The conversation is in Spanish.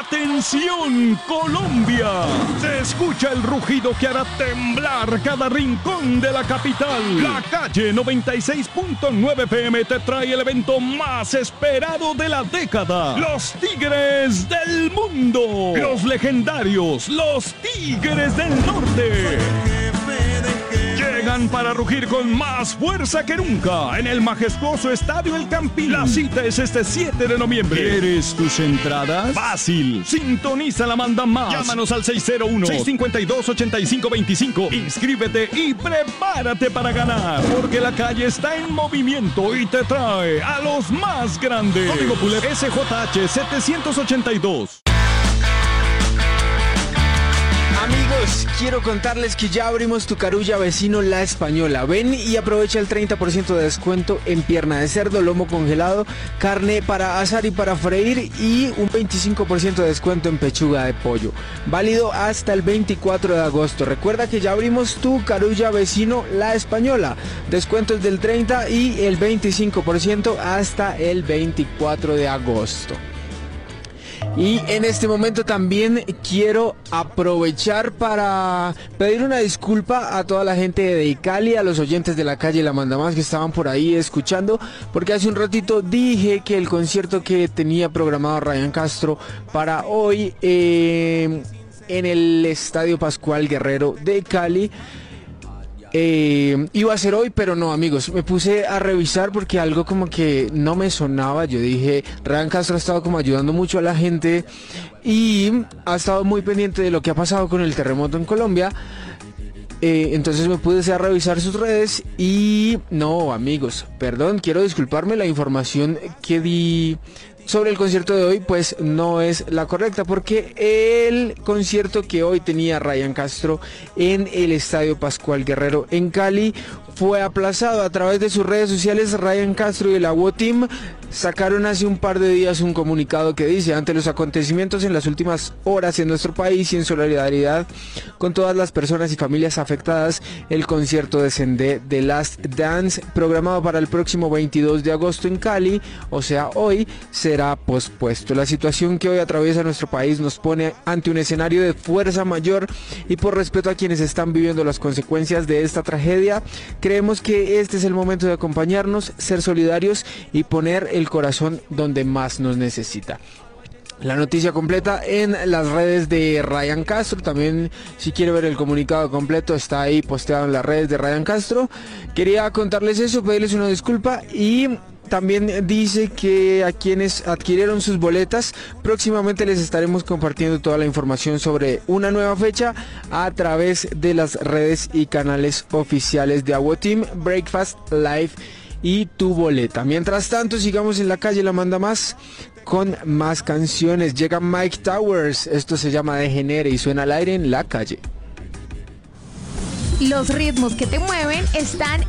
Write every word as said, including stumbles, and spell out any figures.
¡Atención, Colombia! Se escucha el rugido que hará temblar cada rincón de la capital. La Calle noventa y seis punto nueve F M te trae el evento más esperado de la década. Los Tigres del Mundo. Los legendarios, los Tigres del Norte. Llegan para rugir con más fuerza que nunca en el majestuoso Estadio El Campín. La cita es este siete de noviembre. ¿Quieres tus entradas? Fácil. Sintoniza la Manda Más. Llámanos al seis cero uno, seis cinco dos, ocho cinco dos cinco. Inscríbete y prepárate para ganar. Porque la calle está en movimiento y te trae a los más grandes. Código Pulet S J H setecientos ochenta y dos. Amigos, quiero contarles que ya abrimos tu carulla vecino La Española. Ven y aprovecha el treinta por ciento de descuento en pierna de cerdo, lomo congelado, carne para asar y para freír y un veinticinco por ciento de descuento en pechuga de pollo. Válido hasta el veinticuatro de agosto. Recuerda que ya abrimos tu carulla vecino La Española. Descuentos del treinta y el veinticinco por ciento hasta el veinticuatro de agosto. Y en este momento también quiero aprovechar para pedir una disculpa a toda la gente de Cali, a los oyentes de la calle La Manda Más que estaban por ahí escuchando, porque hace un ratito dije que el concierto que tenía programado Ryan Castro para hoy eh, en el Estadio Pascual Guerrero de Cali Eh, iba a ser hoy, pero no, amigos, me puse a revisar porque algo como que no me sonaba. Yo dije, Ryan Castro ha estado como ayudando mucho a la gente y ha estado muy pendiente de lo que ha pasado con el terremoto en Colombia. Eh, entonces me puse a revisar sus redes y no, amigos, perdón, quiero disculparme, la información que di sobre el concierto de hoy pues no es la correcta, porque el concierto que hoy tenía Ryan Castro en el Estadio Pascual Guerrero en Cali fue aplazado. A través de sus redes sociales, Ryan Castro y el Agua Team sacaron hace un par de días un comunicado que dice: ante los acontecimientos en las últimas horas en nuestro país y en solidaridad con todas las personas y familias afectadas, el concierto de Zendé The Last Dance, programado para el próximo veintidós de agosto en Cali, o sea hoy, será pospuesto. La situación que hoy atraviesa nuestro país nos pone ante un escenario de fuerza mayor y por respeto a quienes están viviendo las consecuencias de esta tragedia, creemos que este es el momento de acompañarnos, ser solidarios y poner el corazón donde más nos necesita. La noticia completa en las redes de Ryan Castro. También, si quiere ver el comunicado completo, está ahí posteado en las redes de Ryan Castro. Quería contarles eso, pedirles una disculpa y también dice que a quienes adquirieron sus boletas, próximamente les estaremos compartiendo toda la información sobre una nueva fecha a través de las redes y canales oficiales de Agua Team, Breakfast Live y Tu Boleta. Mientras tanto, sigamos en la calle La Manda Más con más canciones. Llega Mike Towers, esto se llama Degenere y suena al aire en la calle. Los ritmos que te mueven están